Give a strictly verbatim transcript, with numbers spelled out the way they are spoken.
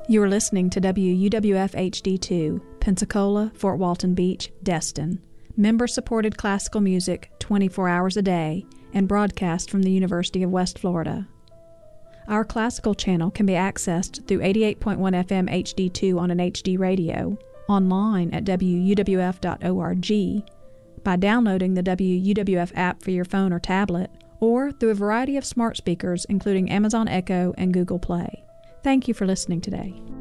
You are listening to W U W F H D two, Pensacola, Fort Walton Beach, Destin. Member-supported classical music twenty-four hours a day and broadcast from the University of West Florida. Our classical channel can be accessed through eighty-eight point one F M H D two on an H D radio, online at W U W F dot org, by downloading the W U W F app for your phone or tablet, or through a variety of smart speakers including Amazon Echo and Google Play. Thank you for listening today.